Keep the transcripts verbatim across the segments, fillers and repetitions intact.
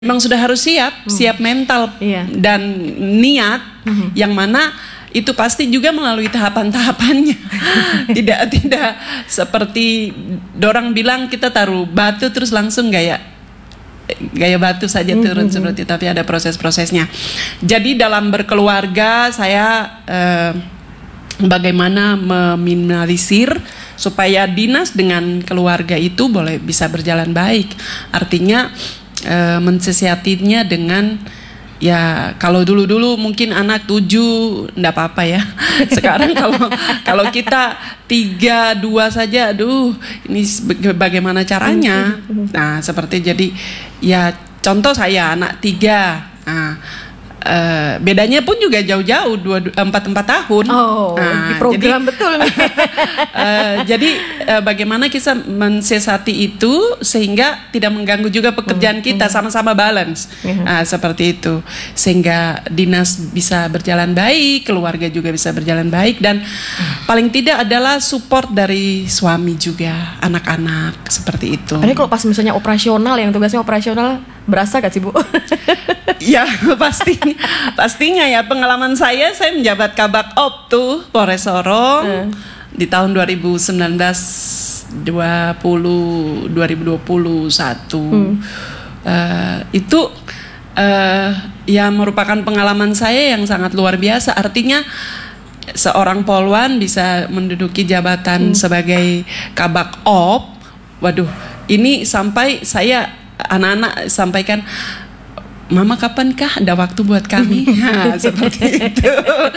memang sudah harus siap, hmm. siap mental iya. dan niat, hmm. yang mana itu pasti juga melalui tahapan-tahapannya. tidak tidak seperti dorang bilang kita taruh batu terus langsung gaya gaya batu saja turun hmm. seperti itu, tapi ada proses-prosesnya. Jadi dalam berkeluarga saya eh, bagaimana meminimalisir supaya dinas dengan keluarga itu boleh bisa berjalan baik. Artinya E, mensesiatinya dengan ya kalau dulu-dulu mungkin anak tujuh ndak apa-apa ya. Sekarang kalau kalau kita tiga dua saja, aduh ini bagaimana caranya? Nah seperti jadi ya contoh saya anak tiga. Nah, Uh, bedanya pun juga jauh-jauh dua empat empat tahun. Oh, nah, di program jadi, betul nih. uh, jadi uh, bagaimana kita mensesati itu sehingga tidak mengganggu juga pekerjaan hmm, kita, hmm. sama-sama balance. Hmm. Uh, seperti itu sehingga dinas bisa berjalan baik, keluarga juga bisa berjalan baik, dan hmm. paling tidak adalah support dari suami juga, anak-anak seperti itu. Ini kalau pas misalnya operasional, yang tugasnya operasional, berasa gak sih Bu? Ya pasti, pastinya ya. Pengalaman saya, saya menjabat Kabak Op tuh Polres Sorong hmm. di tahun dua ribu sembilan belas dua ribu dua puluh satu. Hmm. Uh, itu uh, ya merupakan pengalaman saya yang sangat luar biasa. Artinya seorang polwan bisa menduduki jabatan hmm. sebagai Kabak Op. Waduh, ini sampai saya anak-anak sampaikan, Mama kapankah ada waktu buat kami? Nah, seperti itu.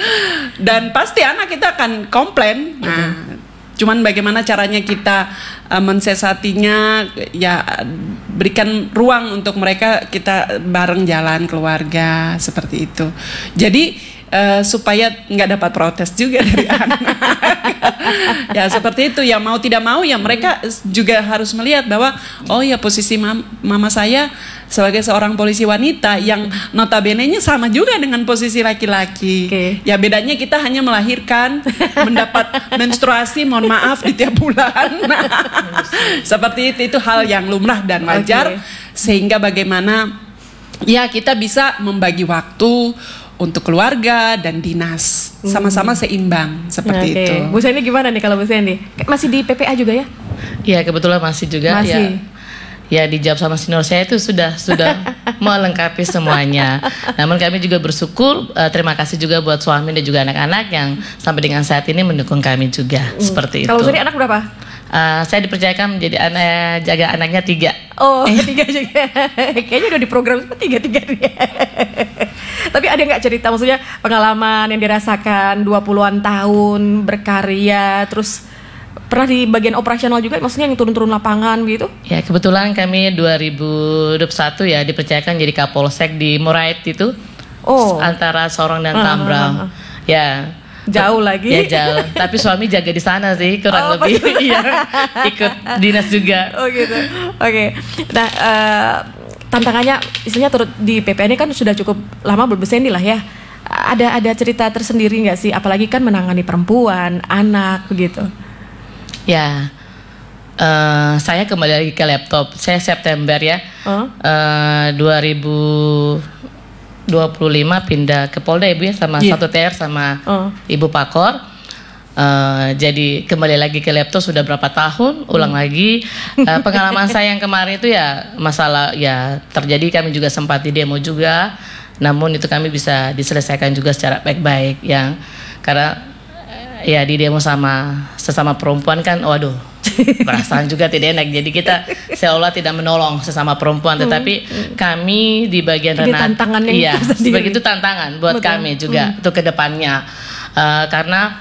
Dan pasti anak kita akan komplain. Nah, cuman bagaimana caranya kita uh, mensesatinya, ya berikan ruang untuk mereka, kita bareng jalan keluarga seperti itu. Jadi Uh, supaya nggak dapat protes juga dari anak. Ya seperti itu, ya mau tidak mau ya mereka juga harus melihat bahwa oh ya posisi mam- mama saya sebagai seorang polisi wanita yang notabene-nya sama juga dengan posisi laki-laki. Okay. Ya bedanya kita hanya melahirkan, mendapat menstruasi, mohon maaf di tiap bulan. Seperti itu, itu hal yang lumrah dan wajar. Okay. Sehingga bagaimana ya kita bisa membagi waktu untuk keluarga dan dinas sama-sama seimbang seperti okay. itu. Bu Sandy gimana nih kalau Bu Sandy? Masih di P P A juga ya? Iya kebetulan masih juga. Masih. Ya, ya dijawab sama senior saya itu sudah sudah melengkapi semuanya. Namun kami juga bersyukur, uh, terima kasih juga buat suami dan juga anak-anak yang sampai dengan saat ini mendukung kami juga hmm. seperti kalau itu. Kalau Sandy anak berapa? Uh, saya dipercayakan menjadi anak, jaga anaknya tiga. Oh tiga juga. Kayaknya udah diprogram tiga-tiga dia. Tapi ada nggak cerita, maksudnya pengalaman yang dirasakan dua puluhan tahun berkarya, terus pernah di bagian operasional juga, maksudnya yang turun-turun lapangan gitu? Ya kebetulan kami dua ribu dua puluh satu ya dipercayakan jadi Kapolsek di Morait itu. Oh. Antara Sorong dan Tambrau. Uh, uh, uh. Ya. Jauh lagi. Ya jauh. Tapi suami jaga di sana sih kurang oh, lebih. Iya. Ikut dinas juga. Oh gitu. Oke. Okay. Nah, uh, tantangannya istilahnya turut di P P A ini kan sudah cukup lama Bu Sandy lah ya. Ada ada cerita tersendiri nggak sih? Apalagi kan menangani perempuan, anak begitu. Ya. Uh, saya kembali lagi ke laptop. Saya September ya. Uh? Uh, dua ribu dua puluh lima pindah ke Polda Ibu ya sama yeah. satu T R sama uh. Ibu Pakor. Uh, jadi kembali lagi ke laptop sudah berapa tahun, ulang hmm. lagi. Uh, pengalaman saya yang kemarin itu ya masalah ya terjadi, kami juga sempat di demo juga. Namun itu kami bisa diselesaikan juga secara baik-baik yang karena ya di demo sama sesama perempuan kan, waduh perasaan juga tidak enak. Jadi kita seolah tidak menolong sesama perempuan, tetapi hmm. kami di bagian Renata, tantangan yang iya, sebagai itu tantangan buat Betul. kami juga hmm. untuk kedepannya uh, karena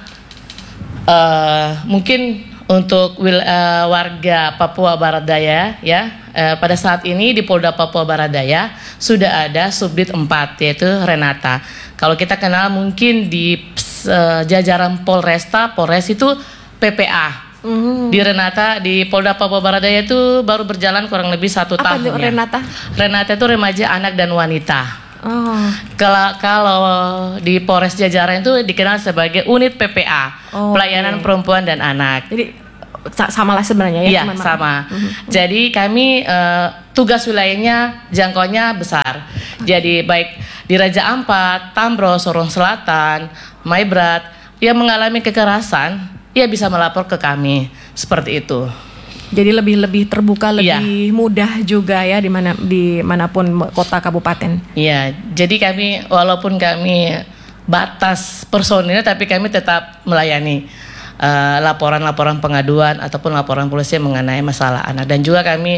uh, mungkin untuk wil, uh, warga Papua Barat Daya ya uh, pada saat ini di Polda Papua Barat Daya sudah ada Subdit empat yaitu Renata. Kalau kita kenal mungkin di uh, jajaran Polresta, Polres itu P P A. Mm. Di Renata di Polda Papua Barat Daya itu baru berjalan kurang lebih satu Apa tahun. Apa Renata? Renata itu remaja anak dan wanita. Oh. Kalau kalau di Polres jajaran itu dikenal sebagai unit P P A, oh, pelayanan okay. perempuan dan anak. Jadi sama lah sebenarnya ya? Iya, teman-teman. sama. Mm-hmm. Jadi kami uh, tugas wilayahnya jangkauannya besar. Jadi baik di Raja Ampat, Tambro, Sorong Selatan, Maibrat yang mengalami kekerasan, ia bisa melapor ke kami seperti itu. Jadi lebih lebih terbuka, lebih iya. mudah juga ya di mana di manapun kota kabupaten. Iya, jadi kami walaupun kami batas personilnya, tapi kami tetap melayani uh, laporan-laporan pengaduan ataupun laporan polisi mengenai masalah anak, dan juga kami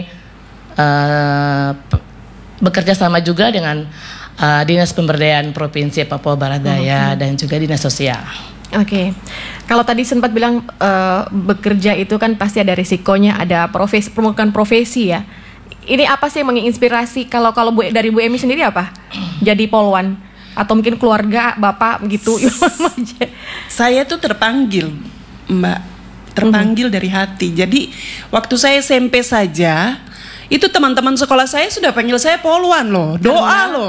uh, p- bekerja sama juga dengan uh, Dinas Pemberdayaan Provinsi Papua Barat Daya, mm-hmm. dan juga Dinas Sosial. Oke, okay. Kalau tadi sempat bilang uh, bekerja itu kan pasti ada risikonya, ada profesi, permukaan profesi ya. Ini apa sih yang menginspirasi? Kalau kalau Bu, dari Bu Emi sendiri apa? Jadi polwan atau mungkin keluarga bapak gitu? Saya tuh terpanggil, Mbak, terpanggil hmm. dari hati. Jadi waktu saya S M P saja, itu teman-teman sekolah saya sudah panggil saya polwan loh, doa Karena... loh,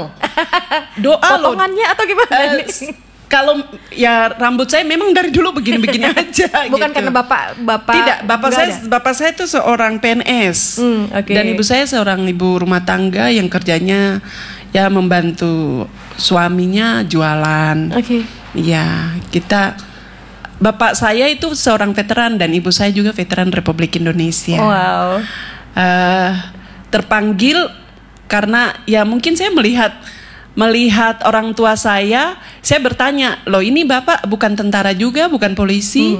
doa loh. Potongannya atau gimana? Uh, Kalau ya rambut saya memang dari dulu begini-begini aja. Bukan gitu. Karena bapak bapak tidak bapak saya ada? bapak saya itu seorang P N S, hmm, okay. dan ibu saya seorang ibu rumah tangga yang kerjanya ya membantu suaminya jualan. Oke. Okay. Ya kita bapak saya itu seorang veteran dan ibu saya juga veteran Republik Indonesia. Wow. Uh, terpanggil karena ya mungkin saya melihat Melihat orang tua saya, saya bertanya, loh ini bapak bukan tentara juga, bukan polisi, hmm.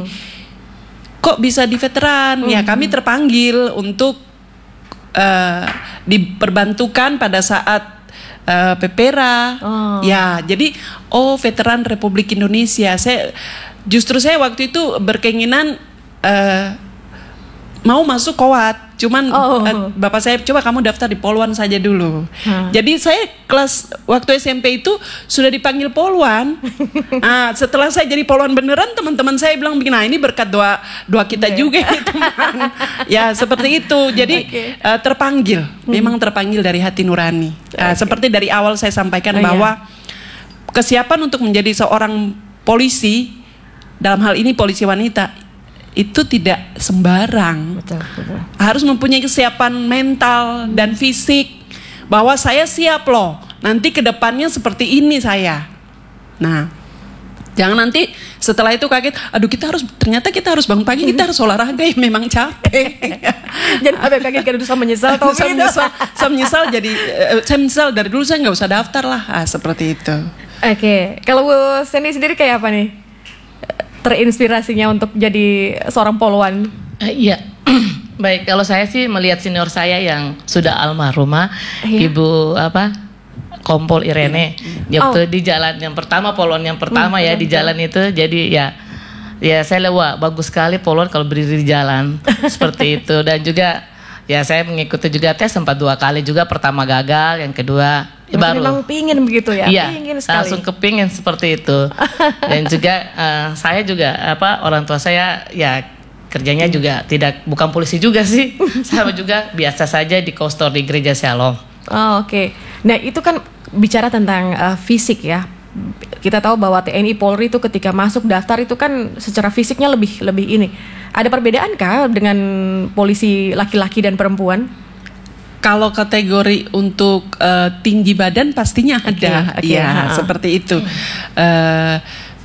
kok bisa di veteran? Hmm. Ya kami terpanggil untuk uh, diperbantukan pada saat uh, Pepera. Oh. Ya, jadi oh veteran Republik Indonesia. Saya justru saya waktu itu berkeinginan uh, mau masuk Kowat. Cuman oh. uh, bapak saya coba kamu daftar di Polwan saja dulu. Hmm. Jadi saya kelas waktu S M P itu sudah dipanggil Polwan. Nah, setelah saya jadi Polwan beneran, teman-teman saya bilang, nah ini berkat doa doa kita okay. juga ya teman. Ya seperti itu. Jadi okay. uh, terpanggil, hmm. memang terpanggil dari hati nurani. Uh, okay. Seperti dari awal saya sampaikan oh, bahwa iya. kesiapan untuk menjadi seorang polisi, dalam hal ini polisi wanita, itu tidak sembarang. Betul, betul. Harus mempunyai kesiapan mental dan fisik bahwa saya siap loh. Nanti kedepannya seperti ini saya. Nah, jangan nanti setelah itu kaget. Aduh kita harus ternyata kita harus bangun pagi, kita harus olahraga ya memang capek. Jadi ada kaget karena bisa menyesal. Saya menyesal, saya menyesal jadi saya menyesal dari dulu saya nggak usah daftar lah. Ah, seperti itu. Oke, okay. Kalau Bu Sandy sendiri kayak apa nih? Terinspirasinya untuk jadi seorang polwan? Uh, iya, baik. Kalau saya sih melihat senior saya yang sudah almarhumah, iya. Ibu apa, Kompol Irene, iya. waktu Oh. di jalan yang pertama, polwan yang pertama hmm, ya di jalan itu, jadi ya, ya saya lihat wah bagus sekali polwan kalau berdiri di jalan seperti itu, dan juga ya saya mengikuti juga tes sempat dua kali juga, pertama gagal, yang kedua ya baru. Memang pingin begitu ya? Iya, pingin sekali. langsung kepingin seperti itu. Dan juga uh, saya juga apa orang tua saya ya kerjanya juga tidak bukan polisi juga sih. Saya juga biasa saja di kostor di Gereja Shalom. Oh, oke. Okay. Nah itu kan bicara tentang uh, fisik ya. Kita tahu bahwa T N I Polri itu ketika masuk daftar itu kan secara fisiknya lebih lebih ini. Ada perbedaankah dengan polisi laki-laki dan perempuan? Kalau kategori untuk uh, tinggi badan pastinya ada, okay, okay, ya ha-ha. seperti itu. Uh,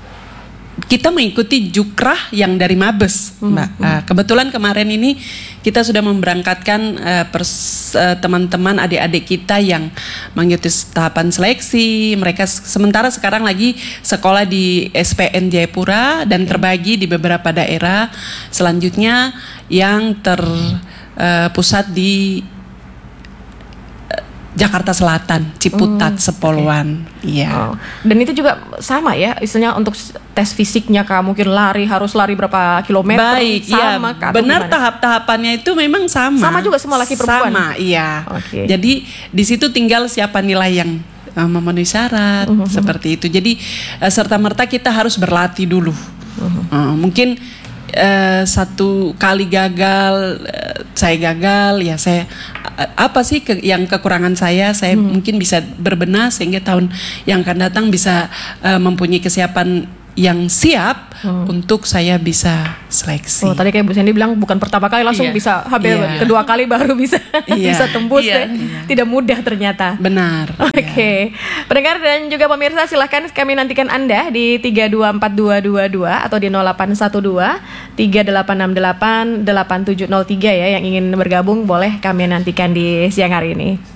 kita mengikuti jukrah yang dari Mabes, hmm, Mbak. Hmm. Uh, kebetulan kemarin ini kita sudah memberangkatkan uh, pers, uh, teman-teman adik-adik kita yang mengikuti tahapan seleksi. Mereka sementara sekarang lagi sekolah di S P N Jayapura dan terbagi di beberapa daerah. Selanjutnya yang terpusat uh, di Jakarta Selatan, Ciputat, hmm, Sepolwan, iya. Okay. Oh. Dan itu juga sama ya, istilahnya untuk tes fisiknya kah, mungkin lari harus lari berapa kilometer? Baik, sama ya. kah? Benar tahap-tahapannya itu memang sama. Sama juga semua laki perempuan. Sama, iya. Okay. Jadi di situ tinggal siapa nilai yang uh, memenuhi syarat, uh-huh. seperti itu. Jadi uh, serta-merta kita harus berlatih dulu. Uh-huh. Uh, mungkin uh, satu kali gagal, uh, saya gagal, ya saya apa sih ke, yang kekurangan saya saya hmm. mungkin bisa berbenah sehingga tahun yang akan datang bisa uh, mempunyai kesiapan yang siap hmm. untuk saya bisa seleksi. Oh, tadi kayak Bu Sandy bilang bukan pertama kali langsung Iya. bisa H B L, Iya. kedua kali baru bisa Iya. bisa tembus Iya. ya. Tidak mudah ternyata. Benar. Oke, okay. Pendengar dan juga pemirsa, silahkan kami nantikan Anda di tiga dua empat dua dua dua atau di nol delapan satu dua tiga delapan enam delapan delapan tujuh nol tiga ya, yang ingin bergabung boleh kami nantikan di siang hari ini.